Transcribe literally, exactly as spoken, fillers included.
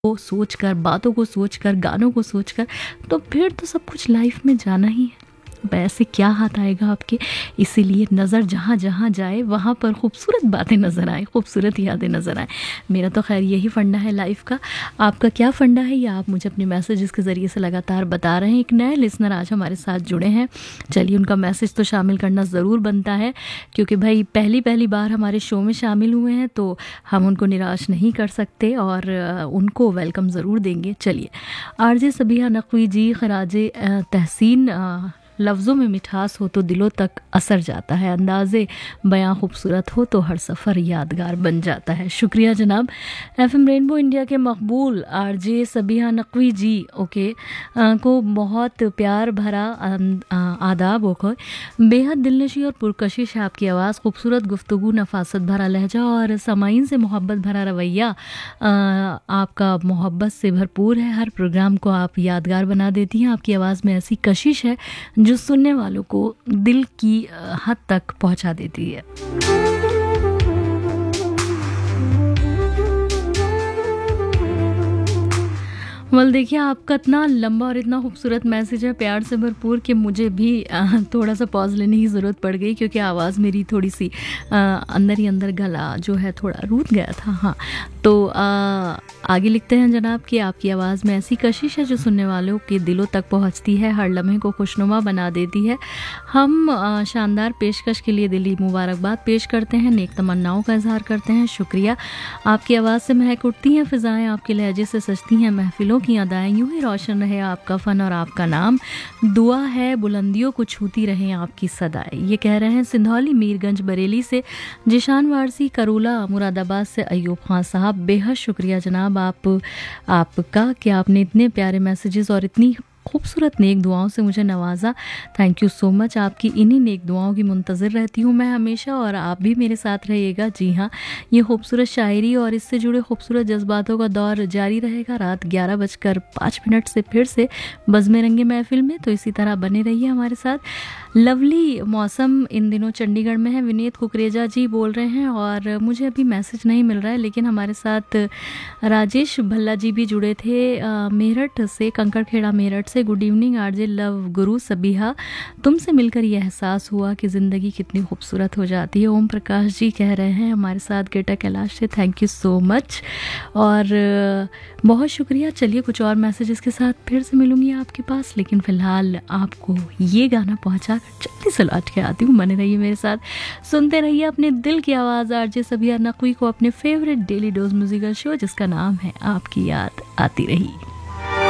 को सोचकर, बातों को सोचकर, गानों को सोचकर, तो फिर तो सब कुछ लाइफ में जाना ही है। वैसे क्या हाथ आएगा आपके। इसीलिए नज़र जहाँ जहाँ जाए वहाँ पर खूबसूरत बातें नज़र आए, खूबसूरत यादें नज़र आए। मेरा तो खैर यही फंडा है लाइफ का। आपका क्या फंडा है, या आप मुझे अपने मैसेजेस के ज़रिए से लगातार बता रहे हैं। एक नए लिसनर आज हमारे साथ जुड़े हैं, चलिए उनका मैसेज तो शामिल करना ज़रूर बनता है, क्योंकि भाई पहली पहली बार हमारे शो में शामिल हुए हैं तो हम उनको निराश नहीं कर सकते और उनको वेलकम ज़रूर देंगे। चलिए, आरजे सबिहा नकवी जी, खराजे तहसीन, लफ्ज़ों में मिठास हो तो दिलों तक असर जाता है, अंदाज़े बयां खूबसूरत हो तो हर सफ़र यादगार बन जाता है। शुक्रिया जनाब। एफएम रेनबो इंडिया के मकबूल आरजे सबिहा नकवी जी ओके आ, को बहुत प्यार भरा आदाब होकर, बेहद दिलनशी और पुरकशिश है आपकी आवाज़, खूबसूरत गुफ्तगू, नफासत भरा लहजा और समाइन से मोहब्बत भरा रवैया आपका मोहब्बत से भरपूर है। हर प्रोग्राम को आप यादगार बना देती हैं। आपकी आवाज़ में ऐसी कशिश है जो सुनने वालों को दिल की हद तक पहुंचा देती है। वल देखिए, आपका इतना लंबा और इतना खूबसूरत मैसेज है, प्यार से भरपूर, कि मुझे भी थोड़ा सा पॉज लेने की ज़रूरत पड़ गई, क्योंकि आवाज़ मेरी थोड़ी सी अंदर ही अंदर गला जो है थोड़ा रूठ गया था। हाँ, तो आ, आगे लिखते हैं जनाब कि आपकी आवाज़ में ऐसी कशिश है जो सुनने वालों के दिलों तक पहुंचती है, हर लम्हे को खुशनुमा बना देती है। हम आ, शानदार पेशकश के लिए दिली मुबारकबाद पेश करते हैं, नेक तमन्नाओं का इजहार करते हैं। शुक्रिया। आपकी आवाज़ से महक उठती हैं फ़िज़ाएँ, आपके लहजे से सजती हैं महफिलों की अदाएं, यूं ही रोशन रहे आपका फ़न और आपका नाम, दुआ है बुलंदियों को छूती रहें आपकी सदाएं। ये कह रहे हैं सिंधौली मीरगंज बरेली से जिशान वारसी, करूला मुरादाबाद से अयूब खान साहब। बेहद शुक्रिया जनाब आप आपका कि आपने इतने प्यारे मैसेजेस और इतनी खूबसूरत नेक दुआओं से मुझे नवाजा। Thank you so much. आपकी इन्हीं नेक दुआओं की मुंतज़िर रहती हूँ मैं हमेशा, और आप भी मेरे साथ रहिएगा। जी हाँ, ये खूबसूरत शायरी और इससे जुड़े खूबसूरत जज्बातों का दौर जारी रहेगा रात ग्यारह बजकर पाँच मिनट से फिर से बज़्म रंगे महफिल में, तो इसी तरह बने रहिए हमारे साथ। लवली मौसम इन दिनों चंडीगढ़ में है, विनीत कुकरेजा जी बोल रहे हैं, और मुझे अभी मैसेज नहीं मिल रहा है, लेकिन हमारे साथ राजेश भल्ला जी भी जुड़े थे मेरठ से, कंकड़खेड़ा मेरठ से। गुड इवनिंग आरजे लव गुरु सबिहा, तुमसे मिलकर यह एहसास हुआ कि ज़िंदगी कितनी खूबसूरत हो जाती है। ओम प्रकाश जी कह रहे हैं हमारे साथ गेटा कैलाश से, थैंक यू सो मच और बहुत शुक्रिया। चलिए, कुछ और मैसेजेस के साथ फिर से मिलूंगी आपके पास, लेकिन फ़िलहाल आपको ये गाना पहुंचा जल्दी से लौट के आती हूँ। बने रहिए मेरे साथ, सुनते रहिए अपने दिल की आवाज़ आरजे सबिहा नकवी को, अपने favourite daily dose musical show जिसका नाम है आपकी याद आती रही।